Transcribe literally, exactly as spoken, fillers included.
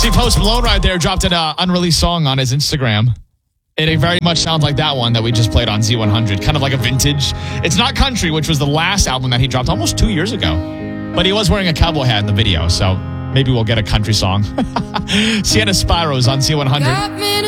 See, Post Malone right there dropped an uh, unreleased song on his Instagram. And it very much sounds like that one that we just played on Z one hundred. Kind of like a vintage. It's not country, which was the last album that he dropped almost two years ago. But he was wearing a cowboy hat in the video, so maybe we'll get a country song. Sienna Spiro's on Z one hundred.